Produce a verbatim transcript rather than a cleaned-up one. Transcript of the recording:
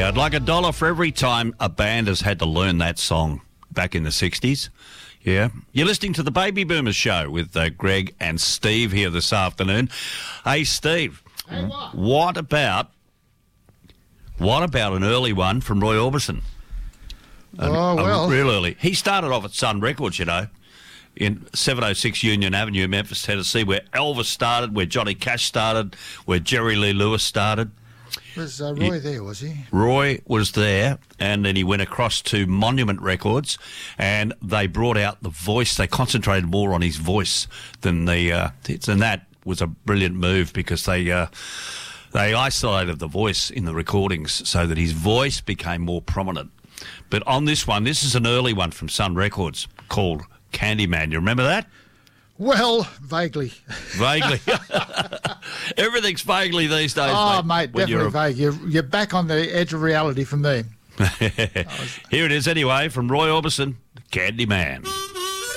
Yeah, I'd like a dollar for every time a band has had to learn that song back in the sixties. Yeah. You're listening to the Baby Boomers Show with uh, Greg and Steve here this afternoon. Hey, Steve. Hey, what? What about, what about an early one from Roy Orbison? A, Oh, well. A real early. He started off at Sun Records, you know, in seven oh six Union Avenue, Memphis, Tennessee, where Elvis started, where Johnny Cash started, where Jerry Lee Lewis started. Was uh, Roy there, was he? Roy was there, and then he went across to Monument Records, and they brought out the voice. They concentrated more on his voice than the, uh, and that was a brilliant move because they uh, they isolated the voice in the recordings so that his voice became more prominent. But on this one, this is an early one from Sun Records called Candyman. You remember that? Well, vaguely. Vaguely. Everything's vaguely these days. Oh, mate, mate, definitely you're a... vague. You're, you're back on the edge of reality from there. Here it is anyway from Roy Orbison, Candyman.